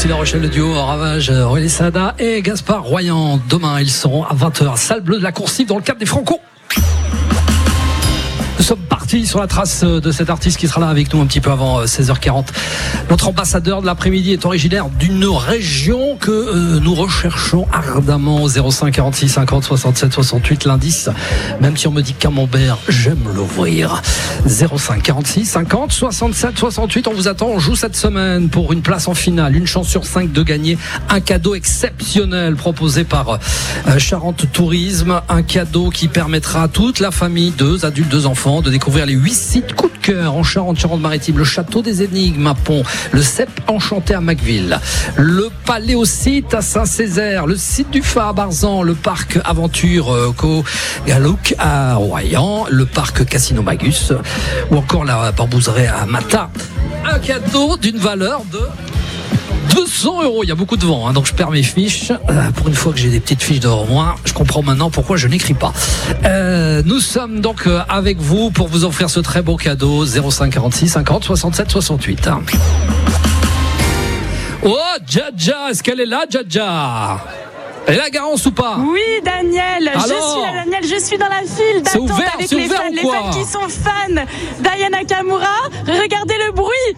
Voici La Rochelle, le duo Ravage, Aurélie Sada et Gaspard Royan. Demain, ils seront à 20h, salle bleue de la Coursive dans le cadre des Franco. Nous sommes partis sur la trace de cet artiste qui sera là avec nous un petit peu avant 16h40. Notre ambassadeur de l'après-midi est originaire d'une région que nous recherchons ardemment au 05 46 50 67 68. L'indice, même si on me dit camembert, j'aime l'ouvrir. 05 46 50 67 68. On vous attend, on joue cette semaine pour une place en finale, une chance sur 5 de gagner un cadeau exceptionnel proposé par Charente Tourisme, un cadeau qui permettra à toute la famille, 2 adultes, 2 enfants, de découvrir les 8 sites coup de cœur en Charente-Maritime, le château des Énigmes à Pont, le CEP enchanté à Macville, le Paléosite à Saint-Césaire, le site du Phare à Barzan, le parc Aventure Galouk à Royan, le parc Casino Magus ou encore la Barbouzeraie à Mata. Un cadeau d'une valeur de 200 €. Il y a beaucoup de vent, donc je perds mes fiches. Pour une fois que j'ai des petites fiches devant moi, je comprends maintenant pourquoi je n'écris pas. Nous sommes donc avec vous pour vous offrir ce très beau cadeau. 05 46 50 67 68. Oh, Djadja, est-ce qu'elle est là, Djadja? Elle est là, Garance ou pas? Oui, Daniel. Alors, je suis là, Daniel. Je suis dans la file d'attente avec les fans qui sont fans d'Aya Nakamura. Regardez le bruit.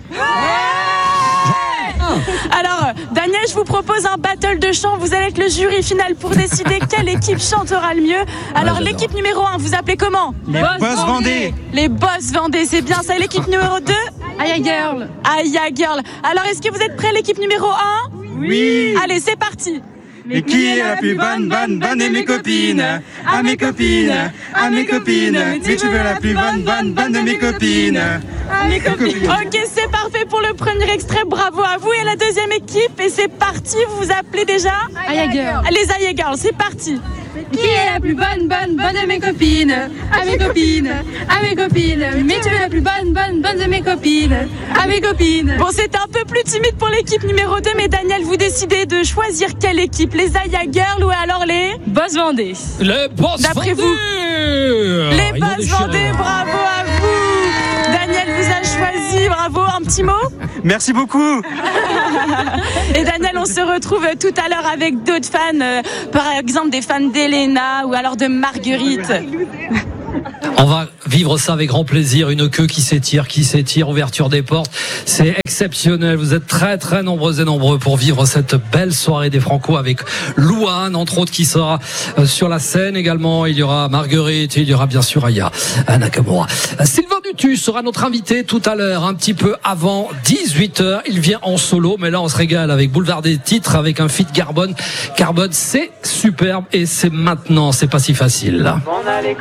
Alors, Daniel, je vous propose un battle de chant. Vous allez être le jury final pour décider quelle équipe chantera le mieux. Alors, l'équipe numéro 1, vous appelez comment? Les Boss Vendée. Les Boss Vendée, c'est bien ça. L'équipe numéro 2? Aya Girl. Aya Girl. Alors, est-ce que vous êtes prêts, l'équipe numéro 1? Oui. Allez, c'est parti. Mais qui est la plus bonne de mes copines? À mes copines, à mes copines. Mais tu veux la plus bonne de mes copines? À mes copines. Ok, c'est parfait pour le premier extrait. Bravo à vous et à la deuxième équipe. Et c'est parti. Vous vous appelez déjà? Aya Girl. Les Aya Girls, c'est parti. Qui est la plus bonne de mes copines? À mes copines, à mes copines. Mais tu es la plus bonne de mes copines? À mes copines. Bon, c'était un peu plus timide pour l'équipe numéro 2, mais Daniel, vous décidez de choisir quelle équipe? Les Aya Girls ou alors les Boss Vendée? Les Boss D'après Vendée. vous? Les Boss Vendée, bravo à vous. Daniel vous a choisi, bravo. Un petit mot? Merci beaucoup. Et Daniel, on se retrouve tout à l'heure avec d'autres fans, par exemple des fans d'Elena ou alors de Marguerite. On va vivre ça avec grand plaisir. Une queue qui s'étire, ouverture des portes. C'est exceptionnel. Vous êtes très très nombreuses et nombreux pour vivre cette belle soirée des Franco avec Louane, entre autres, qui sera sur la scène également. Il y aura Marguerite, il y aura bien sûr Aya Nakamura. Sylvain Dutus sera notre invité tout à l'heure, un petit peu avant 18h. Il vient en solo, mais là on se régale avec Boulevard des Titres, avec un feat Carbone. Carbone, c'est superbe et c'est maintenant, c'est pas si facile.